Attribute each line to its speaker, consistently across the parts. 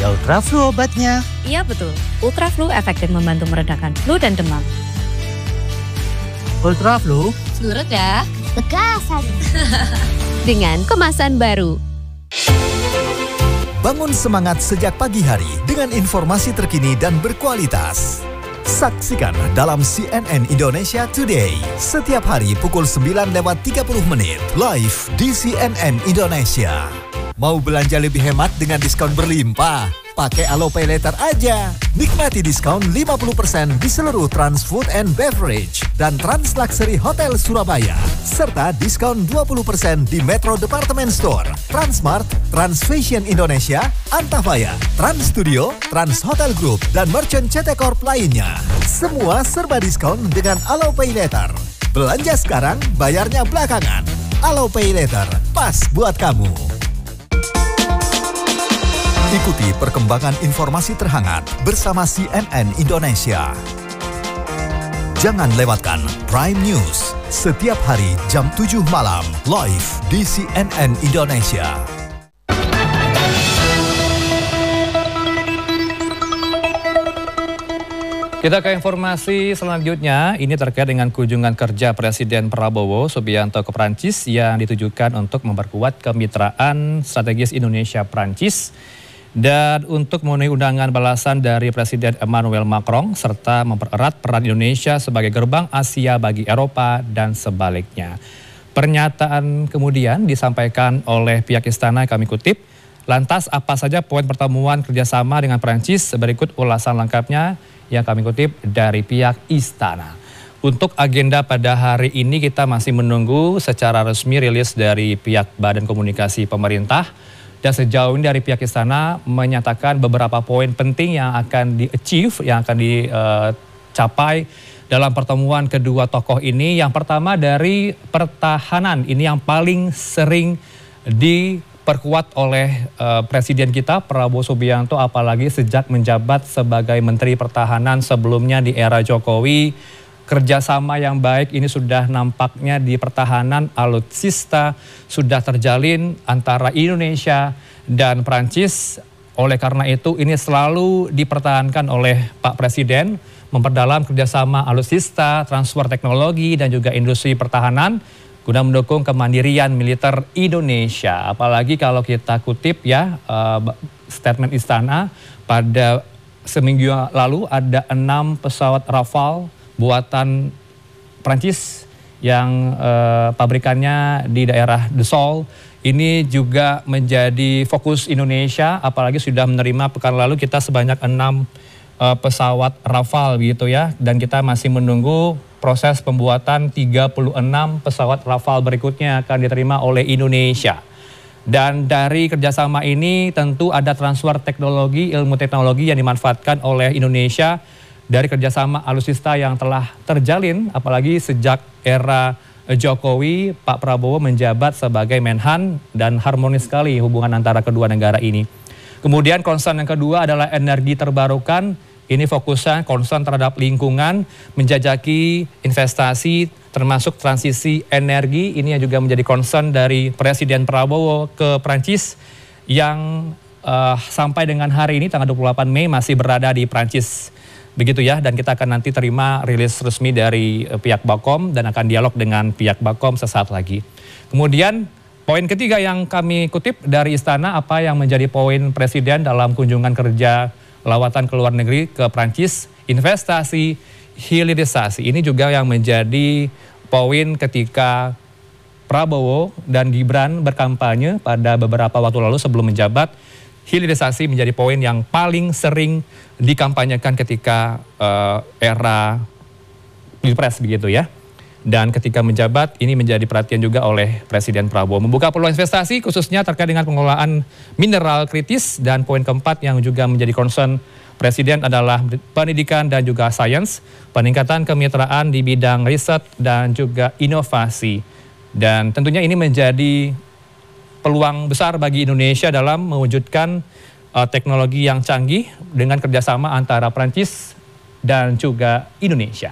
Speaker 1: Ada Ultraflu obatnya.
Speaker 2: Iya betul, Ultraflu efektif membantu meredakan flu dan demam.
Speaker 1: Ultraflu,
Speaker 2: Flu reda,
Speaker 3: Bekasan.
Speaker 2: dengan kemasan baru.
Speaker 4: Bangun semangat sejak pagi hari dengan informasi terkini dan berkualitas. Saksikan dalam CNN Indonesia Today setiap hari pukul 9:30 live di CNN Indonesia. Mau belanja lebih hemat dengan diskon berlimpah? Pakai Alo Pay Later aja. Nikmati diskon 50% di seluruh Trans Food and Beverage dan Trans Luxury Hotel Surabaya. Serta diskon 20% di Metro Department Store, Transmart, Trans Fashion Indonesia, Antavaya, Trans Studio, Trans Hotel Group, dan Merchant CT Corp lainnya. Semua serba diskon dengan Alo Pay Later. Belanja sekarang, bayarnya belakangan. Alo Pay Later, pas buat kamu. Ikuti perkembangan informasi terhangat bersama CNN Indonesia. Jangan lewatkan Prime News setiap hari jam 7 malam live di CNN Indonesia.
Speaker 5: Kita ke informasi selanjutnya, ini terkait dengan kunjungan kerja Presiden Prabowo Subianto ke Prancis yang ditujukan untuk memperkuat kemitraan strategis Indonesia-Prancis dan untuk memenuhi undangan balasan dari Presiden Emmanuel Macron serta mempererat peran Indonesia sebagai gerbang Asia bagi Eropa dan sebaliknya. Pernyataan kemudian disampaikan oleh pihak istana, kami kutip, lantas apa saja poin pertemuan kerjasama dengan Prancis? Berikut ulasan lengkapnya yang kami kutip dari pihak istana. Untuk agenda pada hari ini kita masih menunggu secara resmi rilis dari pihak Badan Komunikasi Pemerintah. Dan sejauh ini dari pihak istana menyatakan beberapa poin penting yang akan di-achieve, yang akan dicapai dalam pertemuan kedua tokoh ini. Yang pertama dari pertahanan, ini yang paling sering diperkuat oleh Presiden kita Prabowo Subianto, apalagi sejak menjabat sebagai Menteri Pertahanan sebelumnya di era Jokowi. Kerjasama yang baik ini sudah nampaknya di pertahanan alutsista sudah terjalin antara Indonesia dan Prancis. Oleh karena itu ini selalu dipertahankan oleh Pak Presiden memperdalam kerjasama alutsista, transfer teknologi dan juga industri pertahanan guna mendukung kemandirian militer Indonesia. Apalagi kalau kita kutip ya statement istana pada seminggu lalu ada 6 pesawat Rafale buatan Prancis yang pabrikannya di daerah Dassault. Ini juga menjadi fokus Indonesia, apalagi sudah menerima pekan lalu kita sebanyak 6 pesawat Rafale begitu ya. Dan kita masih menunggu proses pembuatan 36 pesawat Rafale berikutnya akan diterima oleh Indonesia. Dan dari kerjasama ini tentu ada transfer teknologi, ilmu teknologi yang dimanfaatkan oleh Indonesia dari kerjasama alutsista yang telah terjalin, apalagi sejak era Jokowi, Pak Prabowo menjabat sebagai Menhan dan harmonis sekali hubungan antara kedua negara ini. Kemudian concern yang kedua adalah energi terbarukan, ini fokusnya concern terhadap lingkungan, menjajaki investasi termasuk transisi energi, ini yang juga menjadi concern dari Presiden Prabowo ke Prancis yang sampai dengan hari ini tanggal 28 Mei masih berada di Prancis. Begitu ya, dan kita akan nanti terima rilis resmi dari pihak Bakom dan akan dialog dengan pihak Bakom sesaat lagi. Kemudian poin ketiga yang kami kutip dari istana, apa yang menjadi poin Presiden dalam kunjungan kerja lawatan ke luar negeri ke Prancis, investasi, hilirisasi. Ini juga yang menjadi poin ketika Prabowo dan Gibran berkampanye pada beberapa waktu lalu sebelum menjabat. Hilirisasi menjadi poin yang paling sering dikampanyekan ketika era Pilpres begitu ya. Dan ketika menjabat ini menjadi perhatian juga oleh Presiden Prabowo. Membuka peluang investasi khususnya terkait dengan pengelolaan mineral kritis. Dan poin keempat yang juga menjadi concern Presiden adalah pendidikan dan juga sains. Peningkatan kemitraan di bidang riset dan juga inovasi. Dan tentunya ini menjadi peluang besar bagi Indonesia dalam mewujudkan teknologi yang canggih dengan kerjasama antara Prancis dan juga Indonesia.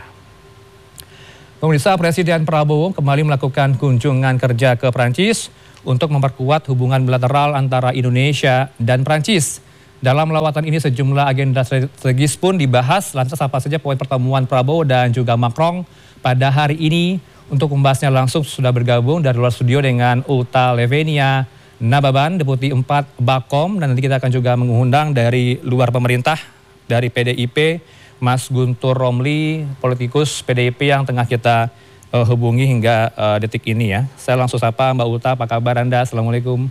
Speaker 5: Pemirsa, Presiden Prabowo kembali melakukan kunjungan kerja ke Prancis untuk memperkuat hubungan bilateral antara Indonesia dan Prancis. Dalam lawatan ini sejumlah agenda strategis pun dibahas. Lantas apa saja poin pertemuan Prabowo dan juga Macron pada hari ini? Untuk membahasnya langsung sudah bergabung dari luar studio dengan Ulta Levenia Nababan, Deputi 4 Bakom, dan nanti kita akan juga mengundang dari luar pemerintah, dari PDIP, Mas Guntur Romli, politikus PDIP yang tengah kita hubungi hingga detik ini ya. Saya langsung sapa Mbak Ulta, apa kabar Anda? Assalamualaikum.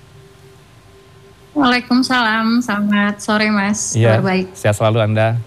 Speaker 1: Waalaikumsalam, selamat sore Mas, kabar baik.
Speaker 5: Sehat selalu Anda.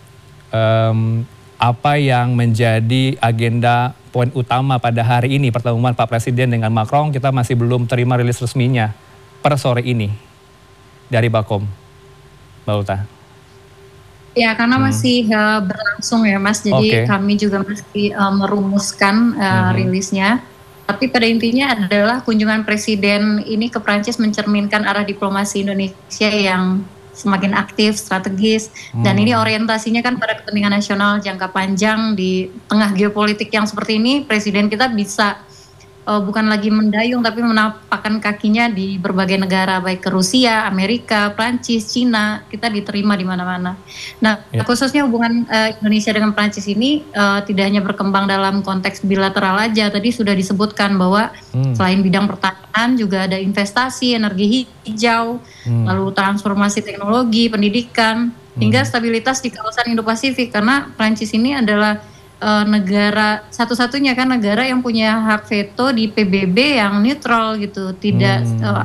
Speaker 5: Apa yang menjadi agenda poin utama pada hari ini pertemuan Pak Presiden dengan Macron? Kita masih belum terima rilis resminya per sore ini dari Bakom, Mbak Ulta.
Speaker 1: Ya, karena masih berlangsung ya Mas, jadi kami juga masih merumuskan rilisnya. Tapi pada intinya adalah kunjungan Presiden ini ke Prancis mencerminkan arah diplomasi Indonesia yang semakin aktif, strategis, dan ini orientasinya kan pada kepentingan nasional jangka panjang. Di tengah geopolitik yang seperti ini, Presiden kita bisa bukan lagi mendayung tapi menapakkan kakinya di berbagai negara, baik ke Rusia, Amerika, Prancis, Cina, kita diterima di mana-mana. Nah, khususnya hubungan Indonesia dengan Prancis ini tidak hanya berkembang dalam konteks bilateral aja. Tadi sudah disebutkan bahwa selain bidang pertahanan juga ada investasi, energi hijau, lalu transformasi teknologi, pendidikan, hingga stabilitas di kawasan Indo-Pasifik, karena Prancis ini adalah negara satu-satunya kan negara yang punya hak veto di PBB yang netral gitu, tidak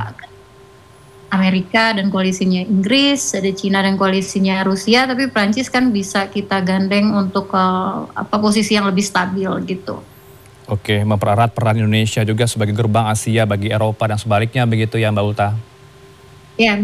Speaker 1: Amerika dan koalisinya Inggris, ada Cina dan koalisinya Rusia, tapi Prancis kan bisa kita gandeng untuk posisi yang lebih stabil gitu.
Speaker 5: Oke, mempererat peran Indonesia juga sebagai gerbang Asia bagi Eropa dan sebaliknya begitu ya Mbak Ulta?
Speaker 1: Iya.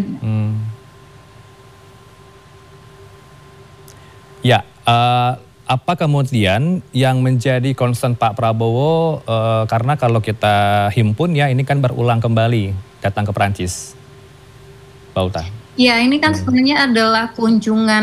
Speaker 5: Ya, apa kemudian yang menjadi concern Pak Prabowo, karena kalau kita himpun ya ini kan berulang kembali datang ke Prancis, Mbak Ulta?
Speaker 1: Ya, ini kan sebenarnya adalah kunjungan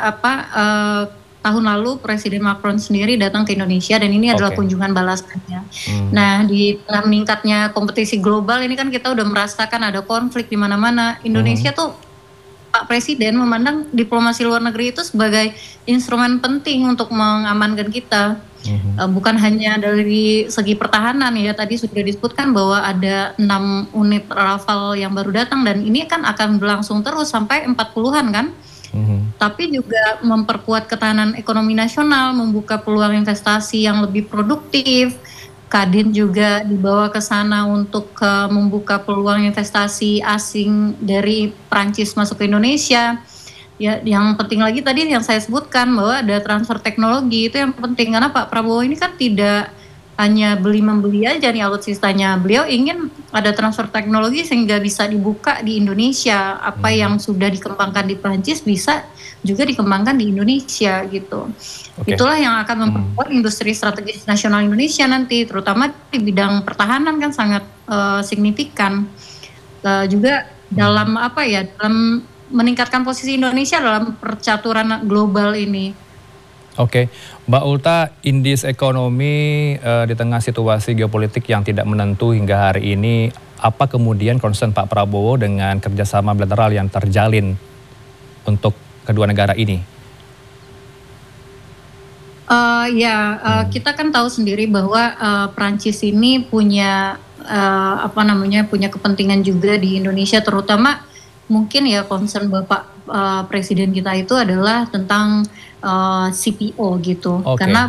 Speaker 1: tahun lalu Presiden Macron sendiri datang ke Indonesia, dan ini adalah kunjungan balasannya. Nah, di tengah meningkatnya kompetisi global ini kan kita udah merasakan ada konflik di mana-mana. Indonesia tuh Pak Presiden memandang diplomasi luar negeri itu sebagai instrumen penting untuk mengamankan kita. Bukan hanya dari segi pertahanan ya, tadi sudah disebutkan bahwa ada 6 unit Rafale yang baru datang, dan ini kan akan berlangsung terus sampai 40-an kan. Tapi juga memperkuat ketahanan ekonomi nasional, membuka peluang investasi yang lebih produktif. Kadin juga dibawa ke sana untuk membuka peluang investasi asing dari Prancis masuk ke Indonesia. Ya, yang penting lagi tadi yang saya sebutkan bahwa ada transfer teknologi, itu yang penting karena Pak Prabowo ini kan tidak hanya beli-membeli aja nih alutsistanya. Beliau ingin ada transfer teknologi sehingga bisa dibuka di Indonesia. Apa yang sudah dikembangkan di Prancis bisa juga dikembangkan di Indonesia gitu. Itulah yang akan memperkuat industri strategis nasional Indonesia nanti, terutama di bidang pertahanan kan sangat signifikan. Juga dalam dalam meningkatkan posisi Indonesia dalam percaturan global ini.
Speaker 5: Oke, Mbak Ulta, indeks ekonomi di tengah situasi geopolitik yang tidak menentu hingga hari ini, apa kemudian concern Pak Prabowo dengan kerjasama bilateral yang terjalin untuk kedua negara ini?
Speaker 1: Kita kan tahu sendiri bahwa Prancis ini punya punya kepentingan juga di Indonesia, terutama mungkin ya concern Bapak Presiden kita itu adalah tentang CPO gitu. Karena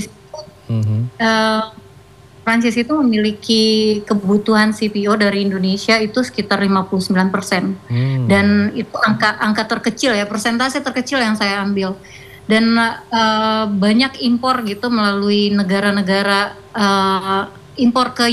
Speaker 1: Prancis itu memiliki kebutuhan CPO dari Indonesia itu sekitar 59%. Dan itu angka terkecil ya, persentase terkecil yang saya ambil. Dan banyak impor gitu melalui negara-negara impor ke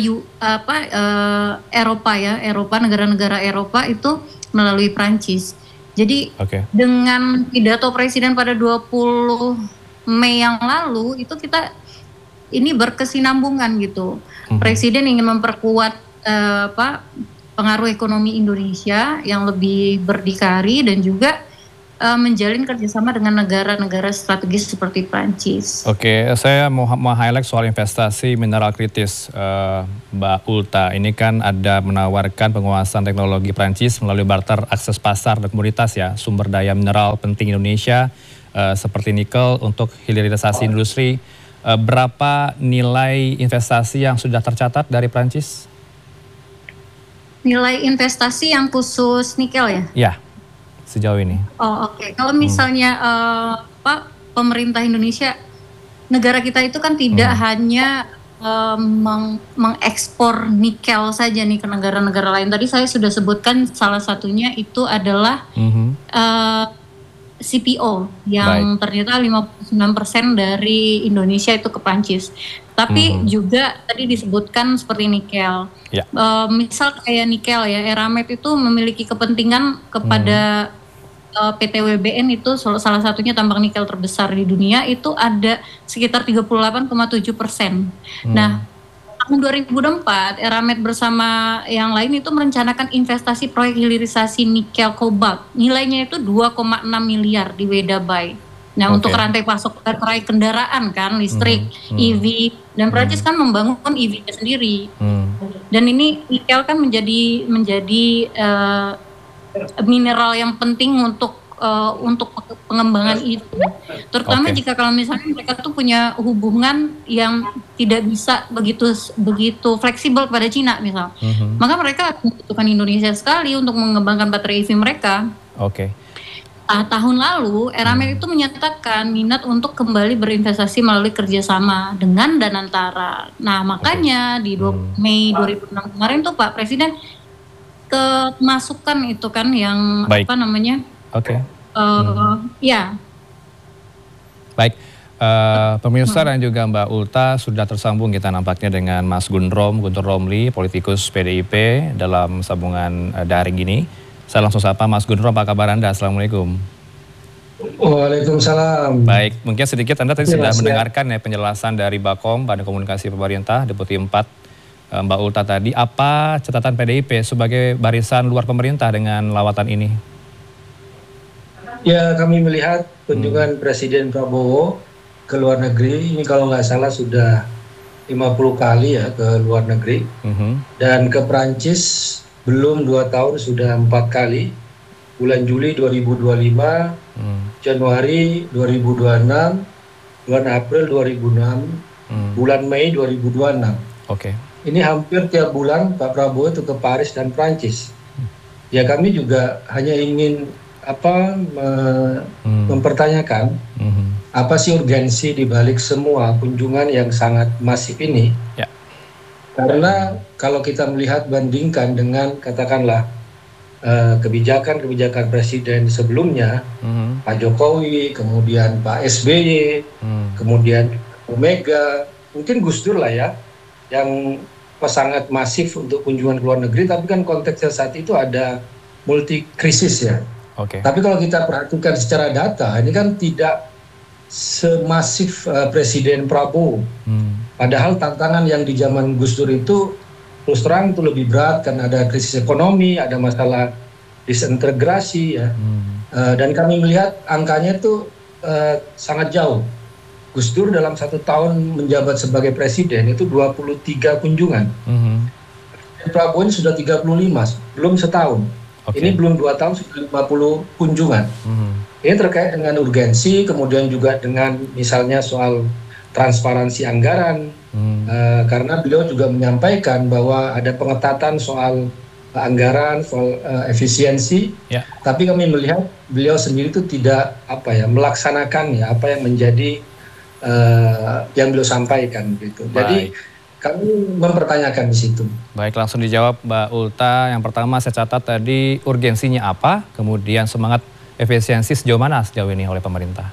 Speaker 1: Eropa ya, negara-negara Eropa itu melalui Prancis. Jadi dengan pidato Presiden pada 20 Mei yang lalu itu kita ini berkesinambungan gitu. Presiden ingin memperkuat pengaruh ekonomi Indonesia yang lebih berdikari, dan juga menjalin kerjasama dengan negara-negara strategis seperti Prancis.
Speaker 5: Oke, saya mau highlight soal investasi mineral kritis, Mbak Ulta. Ini kan ada menawarkan penguasaan teknologi Prancis melalui barter akses pasar dan komoditas ya, sumber daya mineral penting Indonesia seperti nikel untuk hilirisasi industri. Berapa nilai investasi yang sudah tercatat dari Prancis?
Speaker 1: Nilai investasi yang khusus nikel ya?
Speaker 5: Ya, sejauh ini.
Speaker 1: Oh oke. Kalau misalnya pemerintah Indonesia, negara kita itu kan tidak hanya mengekspor nikel saja nih ke negara-negara lain. Tadi saya sudah sebutkan salah satunya itu adalah CPO yang ternyata 59% dari Indonesia itu ke Prancis. Tapi juga tadi disebutkan seperti nikel.
Speaker 5: Ya.
Speaker 1: Misal kayak nikel ya, Eramet itu memiliki kepentingan kepada PT WBN itu salah satunya tambang nikel terbesar di dunia, itu ada sekitar 38,7%. Nah, tahun 2024 Eramet bersama yang lain itu merencanakan investasi proyek hilirisasi nikel kobalt. Nilainya itu 2,6 miliar di Weda Bay. Nah, untuk rantai pasok terkait kendaraan kan, listrik, EV, dan Prancis kan membangun EV-nya sendiri. Dan ini nikel kan menjadi mineral yang penting untuk pengembangan itu, terutama jika kalau misalnya mereka tuh punya hubungan yang tidak bisa begitu fleksibel kepada Cina misal, maka mereka membutuhkan Indonesia sekali untuk mengembangkan baterai EV mereka. Tahun lalu Eramet itu menyatakan minat untuk kembali berinvestasi melalui kerjasama dengan Danantara. Nah makanya di Mei 2006 kemarin tuh Pak Presiden kemasukan itu kan yang apa namanya? Ya.
Speaker 5: Baik, pemirsa dan juga Mbak Ulta sudah tersambung kita nampaknya dengan Mas Guntur Romli, politikus PDIP dalam sambungan daring ini. Saya langsung sapa Mas Guntur, apa kabar Anda? Assalamualaikum.
Speaker 3: Waalaikumsalam.
Speaker 5: Baik, mungkin sedikit Anda tadi sudah mendengarkan ya penjelasan dari Bakom, Badan Komunikasi Pemerintah, Deputi 4 Mbak Ulta tadi. Apa catatan PDIP sebagai barisan luar pemerintah dengan lawatan ini?
Speaker 3: Ya, kami melihat kunjungan Presiden Prabowo ke luar negeri, ini kalau nggak salah sudah 50 kali ya ke luar negeri. Dan ke Prancis belum 2 tahun sudah 4 kali. Bulan Juli 2025, Januari 2026, bulan April 2006, bulan Mei 2026. Ini hampir tiap bulan Pak Prabowo itu ke Paris dan Prancis. Ya kami juga hanya ingin mempertanyakan apa sih urgensi di balik semua kunjungan yang sangat masif ini. Karena kalau kita melihat bandingkan dengan katakanlah kebijakan-kebijakan presiden sebelumnya, Pak Jokowi, kemudian Pak SBY, kemudian Mega, mungkin Gus Dur lah ya, yang sangat masif untuk kunjungan ke luar negeri, tapi kan konteksnya saat itu ada multi krisis ya. Tapi kalau kita perhatikan secara data, ini kan tidak semasif Presiden Prabowo. Padahal tantangan yang di zaman Gus Dur itu terus terang itu lebih berat karena ada krisis ekonomi, ada masalah disintegrasi ya. Dan kami melihat angkanya itu sangat jauh. Gus Dur dalam 1 tahun menjabat sebagai presiden itu 23 kunjungan. Prabowo ini sudah 35, belum setahun. Ini belum 2 tahun sudah 50 kunjungan. Ini terkait dengan urgensi, kemudian juga dengan misalnya soal transparansi anggaran, karena beliau juga menyampaikan bahwa ada pengetatan soal anggaran, soal efisiensi. Tapi kami melihat beliau sendiri itu tidak melaksanakan apa yang menjadi yang beliau sampaikan gitu. Jadi kami mempertanyakan di situ.
Speaker 5: Baik, langsung dijawab Mbak Ulta. Yang pertama saya catat tadi urgensinya apa, kemudian semangat efisiensi sejauh mana sejauh ini oleh pemerintah?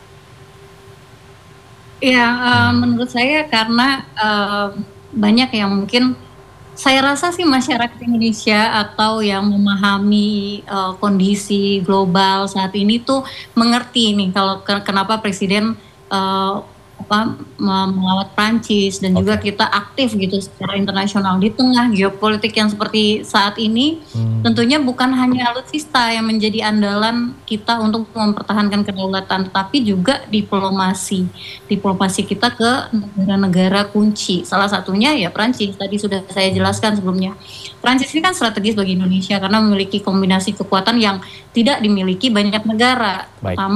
Speaker 1: Ya, menurut saya karena banyak yang mungkin saya rasa sih masyarakat Indonesia atau yang memahami kondisi global saat ini tuh mengerti nih kalau kenapa Presiden melawat Prancis dan juga kita aktif gitu secara internasional di tengah geopolitik yang seperti saat ini. Tentunya bukan hanya alutsista yang menjadi andalan kita untuk mempertahankan kedaulatan, tapi juga diplomasi kita ke negara-negara kunci. Salah satunya ya Prancis, tadi sudah saya jelaskan sebelumnya. Prancis ini kan strategis bagi Indonesia karena memiliki kombinasi kekuatan yang tidak dimiliki banyak negara.
Speaker 5: Baik.